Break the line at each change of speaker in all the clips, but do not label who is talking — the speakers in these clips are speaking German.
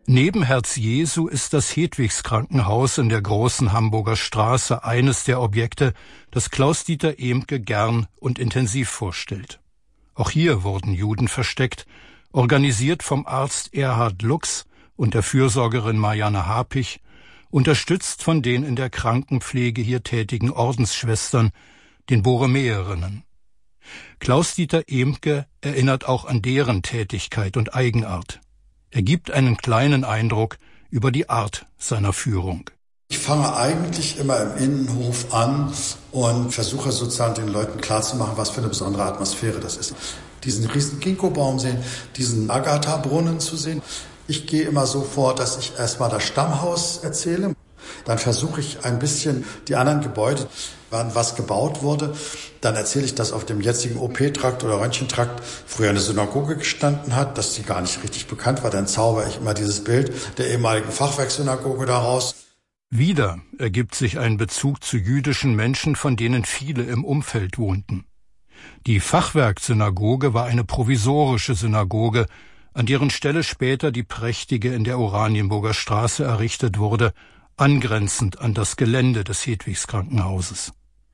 Neben Herz Jesu ist das Hedwigskrankenhaus in der Großen Hamburger Straße eines der Objekte, das Klaus-Dieter Ehmke gern und intensiv vorstellt. Auch hier wurden Juden versteckt, organisiert vom Arzt Erhard Lux und der Fürsorgerin Marianne Hapich, unterstützt von den in der Krankenpflege hier tätigen Ordensschwestern, den Borromäerinnen. Klaus-Dieter Ehmke erinnert auch an deren Tätigkeit und Eigenart. Er gibt einen kleinen Eindruck über die Art seiner Führung.
Ich fange eigentlich immer im Innenhof an und versuche sozusagen den Leuten klarzumachen, was für eine besondere Atmosphäre das ist. Diesen riesen Ginkgobaum sehen, diesen Agatha-Brunnen zu sehen. Ich gehe immer so vor, dass ich erstmal das Stammhaus erzähle. Dann versuche ich ein bisschen die anderen Gebäude, wann was gebaut wurde. Dann erzähle ich, dass auf dem jetzigen OP-Trakt oder Röntgentrakt früher eine Synagoge gestanden hat, dass die gar nicht richtig bekannt war. Dann zaubere ich immer dieses Bild der ehemaligen Fachwerksynagoge daraus.
Wieder ergibt sich ein Bezug zu jüdischen Menschen, von denen viele im Umfeld wohnten. Die Fachwerksynagoge war eine provisorische Synagoge, an deren Stelle später die prächtige in der Oranienburger Straße errichtet wurde, angrenzend an das Gelände des Hedwigskrankenhauses.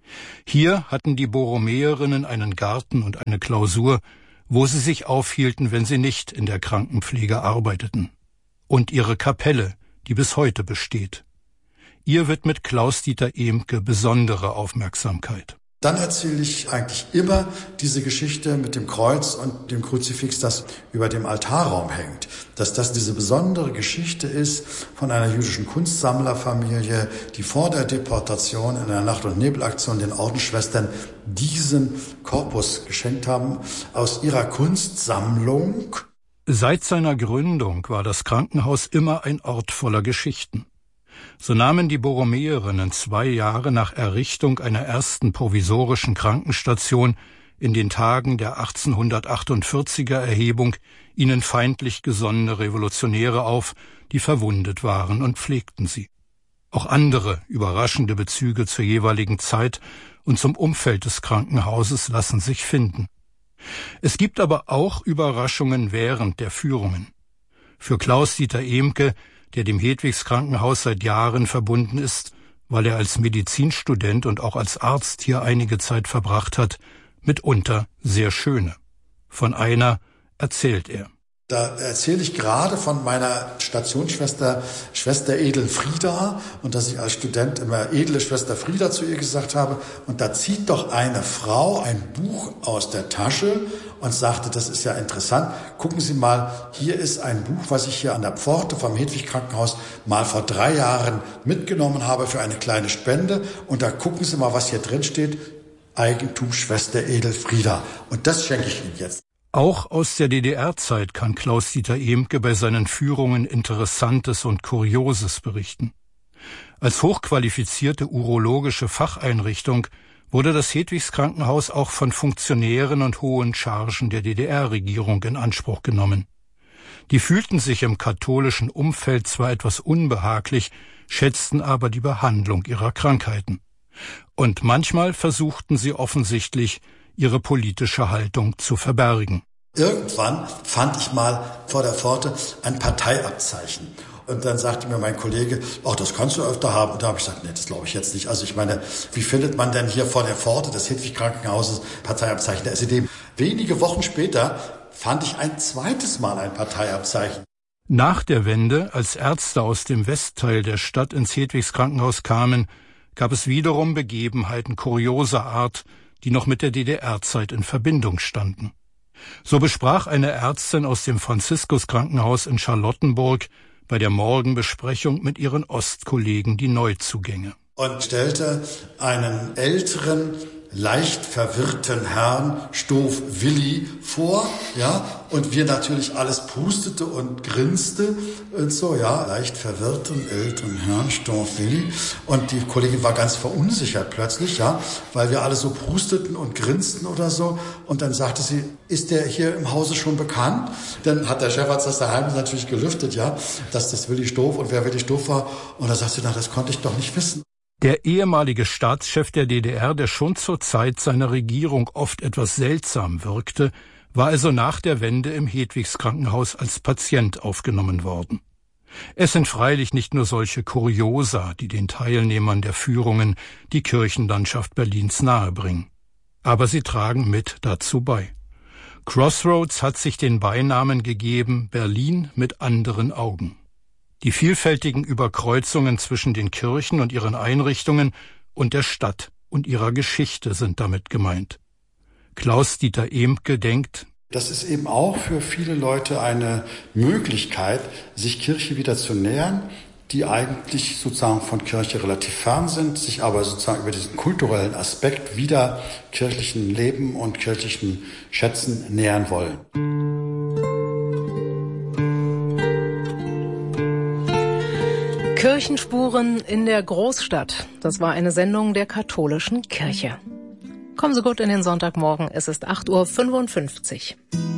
Hier hatten die Borromäerinnen einen Garten und eine Klausur, wo sie sich aufhielten, wenn sie nicht in der Krankenpflege arbeiteten. Und ihre Kapelle, die bis heute besteht. Ihr widmet Klaus-Dieter Ehmke besondere Aufmerksamkeit.
Dann erzähle ich eigentlich immer diese Geschichte mit dem Kreuz und dem Kruzifix, das über dem Altarraum hängt. Dass das diese besondere Geschichte ist von einer jüdischen Kunstsammlerfamilie, die vor der Deportation in der Nacht- und Nebelaktion den Ordensschwestern diesen Korpus geschenkt haben aus ihrer Kunstsammlung.
Seit seiner Gründung war das Krankenhaus immer ein Ort voller Geschichten. So nahmen die Borromäerinnen 2 Jahre nach Errichtung einer ersten provisorischen Krankenstation in den Tagen der 1848er Erhebung ihnen feindlich gesonnene Revolutionäre auf, die verwundet waren, und pflegten sie. Auch andere überraschende Bezüge zur jeweiligen Zeit und zum Umfeld des Krankenhauses lassen sich finden. Es gibt aber auch Überraschungen während der Führungen. Für Klaus-Dieter Ehmke, der dem Hedwigskrankenhaus seit Jahren verbunden ist, weil er als Medizinstudent und auch als Arzt hier einige Zeit verbracht hat, mitunter sehr schöne. Von einer erzählt er.
Da erzähle ich gerade von meiner Stationsschwester, Schwester Edelfrieda, und dass ich als Student immer edle Schwester Frieda zu ihr gesagt habe. Und da zieht doch eine Frau ein Buch aus der Tasche und sagte, das ist ja interessant, gucken Sie mal, hier ist ein Buch, was ich hier an der Pforte vom Hedwig-Krankenhaus mal vor 3 Jahren mitgenommen habe für eine kleine Spende. Und da gucken Sie mal, was hier drin steht, Eigentum Schwester Edelfrieda. Und das schenke ich Ihnen jetzt.
Auch aus der DDR-Zeit kann Klaus-Dieter Ehmke bei seinen Führungen Interessantes und Kurioses berichten. Als hochqualifizierte urologische Facheinrichtung wurde das Hedwigskrankenhaus auch von Funktionären und hohen Chargen der DDR-Regierung in Anspruch genommen. Die fühlten sich im katholischen Umfeld zwar etwas unbehaglich, schätzten aber die Behandlung ihrer Krankheiten. Und manchmal versuchten sie offensichtlich, ihre politische Haltung zu verbergen.
Irgendwann fand ich mal vor der Pforte ein Parteiabzeichen. Und dann sagte mir mein Kollege, ach, das kannst du öfter haben. Und da habe ich gesagt, nee, das glaube ich jetzt nicht. Also ich meine, wie findet man denn hier vor der Pforte des Hedwig-Krankenhauses Parteiabzeichen der SED? Wenige Wochen später fand ich ein zweites Mal ein Parteiabzeichen.
Nach der Wende, als Ärzte aus dem Westteil der Stadt ins Hedwigskrankenhaus kamen, gab es wiederum Begebenheiten kurioser Art, die noch mit der DDR-Zeit in Verbindung standen. So besprach eine Ärztin aus dem Franziskuskrankenhaus in Charlottenburg bei der Morgenbesprechung mit ihren Ostkollegen die Neuzugänge.
Und stellte einen älteren, leicht verwirrten Herrn, Stoff Willi, vor, ja, und wir natürlich alles pustete und grinste und so, ja, leicht verwirrten älteren Herrn, Stoff Willi, und die Kollegin war ganz verunsichert plötzlich, ja, weil wir alle so prusteten und grinsten oder so, und dann sagte sie, ist der hier im Hause schon bekannt? Dann hat der Chefarzt das daheim natürlich gelüftet, ja, dass das Willi Stoff und wer Willi Stoff war, und da sagte sie, na, das konnte ich doch nicht wissen.
Der ehemalige Staatschef der DDR, der schon zur Zeit seiner Regierung oft etwas seltsam wirkte, war also nach der Wende im Hedwigskrankenhaus als Patient aufgenommen worden. Es sind freilich nicht nur solche Kuriosa, die den Teilnehmern der Führungen die Kirchenlandschaft Berlins nahebringen. Aber sie tragen mit dazu bei. Crossroads hat sich den Beinamen gegeben Berlin mit anderen Augen. Die vielfältigen Überkreuzungen zwischen den Kirchen und ihren Einrichtungen und der Stadt und ihrer Geschichte sind damit gemeint. Klaus-Dieter Ehmke denkt:
Das ist eben auch für viele Leute eine Möglichkeit, sich Kirche wieder zu nähern, die eigentlich sozusagen von Kirche relativ fern sind, sich aber sozusagen über diesen kulturellen Aspekt wieder kirchlichen Leben und kirchlichen Schätzen nähern wollen.
Kirchenspuren in der Großstadt. Das war eine Sendung der katholischen Kirche. Kommen Sie gut in den Sonntagmorgen. Es ist 8:55 Uhr.